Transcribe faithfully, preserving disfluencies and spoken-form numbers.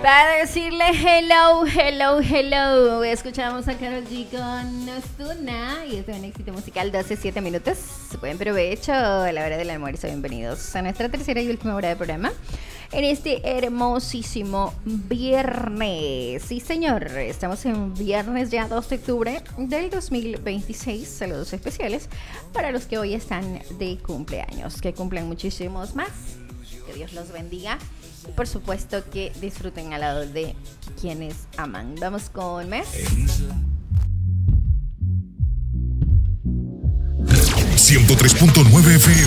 para decirle hello, hello, hello. Escuchamos a Karol G con Nostuna y este es un éxito musical, doce, siete minutos. Buen provecho a la hora del almuerzo. Bienvenidos a nuestra tercera y última hora de programa en este hermosísimo viernes. Sí, señor, estamos en viernes ya dos de octubre del dos mil veintiséis. Saludos especiales para los que hoy están de cumpleaños. Que cumplan muchísimos más. Que Dios los bendiga. Y por supuesto que disfruten al lado de quienes aman. Vamos con Mes. ciento tres punto nueve F M.